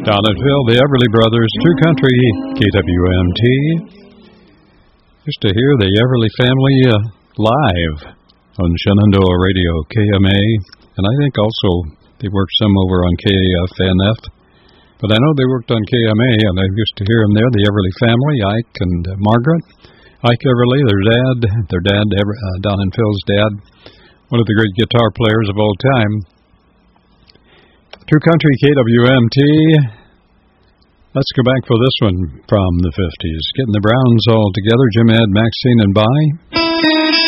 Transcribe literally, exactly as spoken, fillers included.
Don and Phil, the Everly Brothers, True Country, K W M T. Used to hear the Everly family uh, live on Shenandoah Radio, K M A, and I think also they worked some over on K F N F. But I know they worked on K M A, and I used to hear them there, the Everly family, Ike and uh, Margaret. Ike Everly, their dad, their dad, uh, Don and Phil's dad, one of the great guitar players of all time. True Country, K W M T. Let's go back for this one from the fifties. Getting the Browns all together, Jim, Ed, Maxine, and Bonnie.